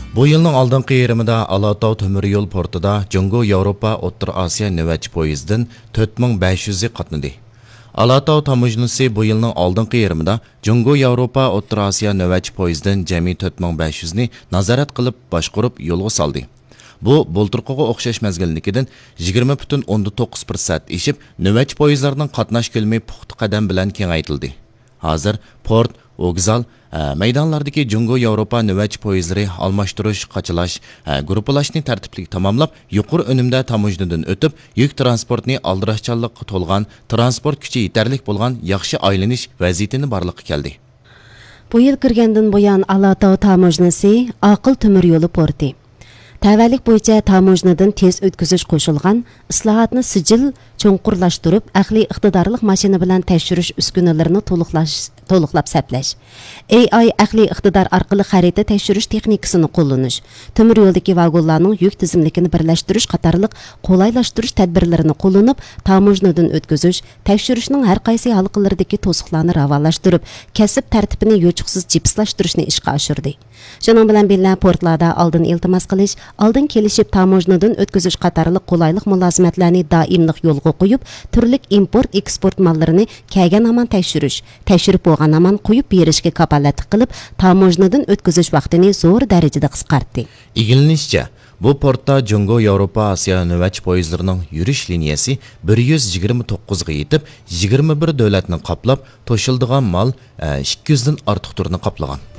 Bu yılning oldingi yarımida Alatau temir yo'l portida Jungo Yevropa O'rta Osiyo navbatchi poyezdidan 4500 qatnadi. Alatau tamojnisi bu yilning oldingi yarımida Jungo Yevropa O'rta Osiyo navbatchi poyezdidan jami 4500 ni nazorat qilib boshqarib yo'lga soldi. Bu bulturqiga o'xshash mazgilnikidan 20.9% eshib, navbatchi poyezdlarning qatnash ko'lami puxta qadam bilan kengaytirildi. Hozir port, vokzal, maydonlardagi Jungo Yevropa navbatchi poyezdlari almashtirish, qachilash, gruppalashni tartibli tamomlab, yuqori unumda tamojnadan o'tib, yuk transportni aldirashchanlikqa to'lgan, transport kuchi yetarlik bo'lgan yaxshi aylanish vaziyatini borliqqa keldi. Bu yil kirgandan buyon Alatau tamojnasi aql temir yo'li porti. Tavallik bo'yicha tamojnadan tez o'tkazish qo'shilgan, islohotni sijil cho'nqurlashtirib, aqliy iqtidorli mashina bilan tekshirish uskunalarini to'liqlab saplash, AI aqliy iqtidor orqali xarita tekshirish texnikasini qo'llanish, temir yo'ldagi vagonlarning yuk tizimligini birlashtirish qatorliq qo'laylashtirish tadbirlarini qo'llanib, tamojnadan o'tkazish, tekshirishning har qaysi halqalaridagi to'siqlarni ravolashtirib, kasb tartibini yo'chiqsiz jipslashtirishni ishga oshirdi. Shuning bilan birga portlarda oldin iltimos qilish, oldin kelishib tamojnadan o'tkazish qatorliq qulaylik mulozimatlarni doimlik yo'lga qo'yib, turli import eksport mollarini kelgan hamon tekshirib bo'lgan hamon qo'yib berishga kapolatlik qilib, tamojnadan o'tkazish vaqtini zo'r darajada qisqartdi. Igilinishicha, bu portda Jungo Yevropa Osiyo navbatchi poyezdlarining yurish liniyasi 129 ga yetib, 21 davlatni qoplab, to'shildigan mal 200 dan ortiq turni qoplagan.